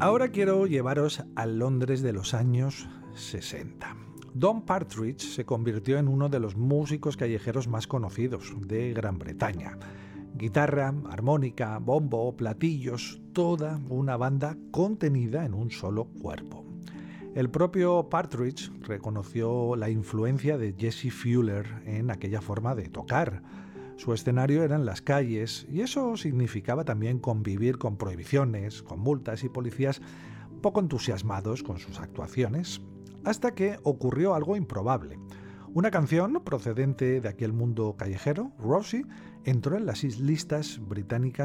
Ahora quiero llevaros a Londres de los años 60. Don Partridge se convirtió en uno de los músicos callejeros más conocidos de Gran Bretaña. Guitarra, armónica, bombo, platillos, toda una banda contenida en un solo cuerpo. El propio Partridge reconoció la influencia de Jesse Fuller en aquella forma de tocar. Su escenario eran las calles y eso significaba también convivir con prohibiciones, con multas y policías poco entusiasmados con sus actuaciones, hasta que ocurrió algo improbable. Una canción procedente de aquel mundo callejero, Rosie, entró en las listas británicas